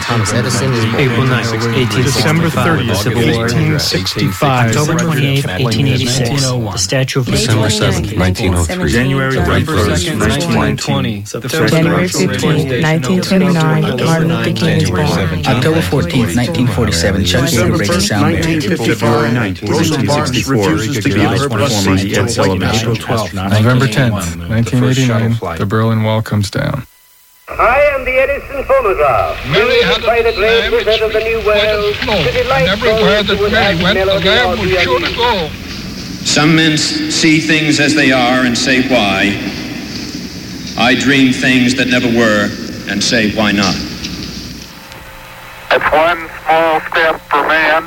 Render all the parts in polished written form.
Thomas Edison is born. April 9th, 1865. December 30th, Civil War. 1865. October 28th, 1886. The Statue of Liberty. December 7th, 1903. January 31st, 1920. January 15th, 1929, Martin Luther King is born. October 14th, 1947, Chuck Yeager breaks his sound barrier. February 19th, 1964, performer Ed Sullivan. April 12th, November 10th, 1989, the Berlin Wall comes down. I am the Edison phonograph. Mary had By the great a wizard of the New World, to delight and everywhere those that who would Mary have went, the melody lamb or was be sure to uneasy. go. Some men see things as they are and say why. I dream things that never were and say why not. It's one small step for man,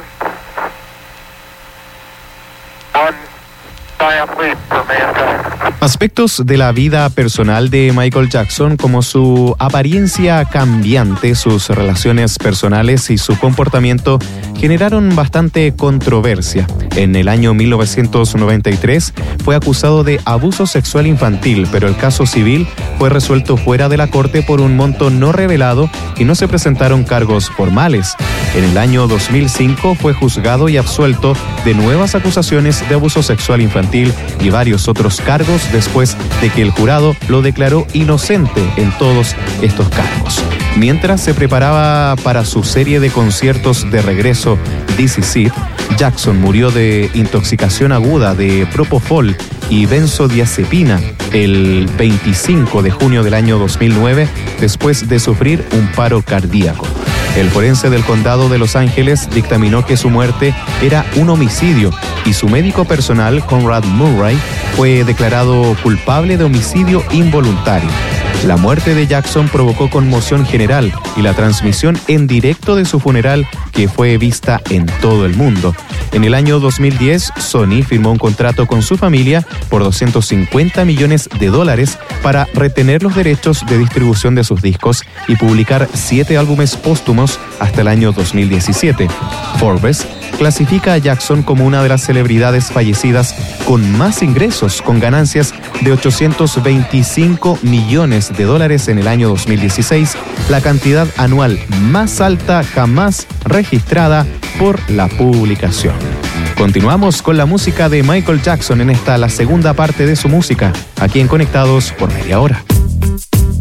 one giant leap for mankind. Aspectos de la vida personal de Michael Jackson, como su apariencia cambiante, sus relaciones personales y su comportamiento, generaron bastante controversia. En el año 1993 fue acusado de abuso sexual infantil, pero el caso civil fue resuelto fuera de la corte por un monto no revelado y no se presentaron cargos formales. En el año 2005 fue juzgado y absuelto de nuevas acusaciones de abuso sexual infantil y varios otros cargos después de que el jurado lo declaró inocente en todos estos cargos. Mientras se preparaba para su serie de conciertos de regreso, This Is It, Jackson murió de intoxicación aguda de propofol y benzodiazepina el 25 de junio del año 2009 después de sufrir un paro cardíaco. El forense del condado de Los Ángeles dictaminó que su muerte era un homicidio y su médico personal, Conrad Murray, fue declarado culpable de homicidio involuntario. La muerte de Jackson provocó conmoción general y la transmisión en directo de su funeral, que fue vista en todo el mundo. En el año 2010, Sony firmó un contrato con su familia por $250 millones para retener los derechos de distribución de sus discos y publicar 7 álbumes póstumos hasta el año 2017. Forbes clasifica a Jackson como una de las celebridades fallecidas con más ingresos, con ganancias de $825 millones en el año 2016, la cantidad anual más alta jamás registrada por la publicación. Continuamos con la música de Michael Jackson en la segunda parte de su música, aquí en Conectados por Media Hora.